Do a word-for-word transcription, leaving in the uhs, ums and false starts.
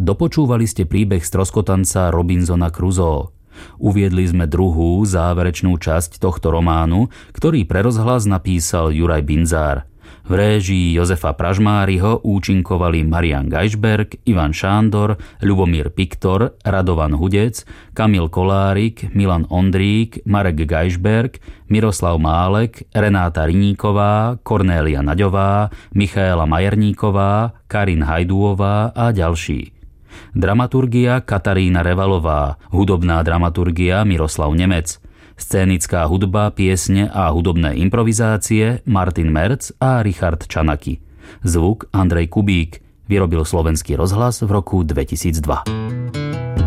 Dopočúvali ste príbeh stroskotanca Robinsona Crusoe. Uviedli sme druhú záverečnú časť tohto románu, ktorý pre rozhlas napísal Juraj Binzár. V réžii Jozefa Pražmáriho účinkovali Marián Gajšberg, Ivan Šándor, Ľubomír Piktor, Radovan Hudec, Kamil Kolárik, Milan Ondrík, Marek Gajšberg, Miroslav Málek, Renáta Riníková, Kornélia Naďová, Michaela Majerníková, Karin Hajdúová a ďalší. Dramaturgia Katarína Revalová, hudobná dramaturgia Miroslav Nemec, scénická hudba, piesne a hudobné improvizácie Martin Merc a Richard Čanaky. Zvuk Andrej Kubík. Vyrobil Slovenský rozhlas v roku dvetisícdva.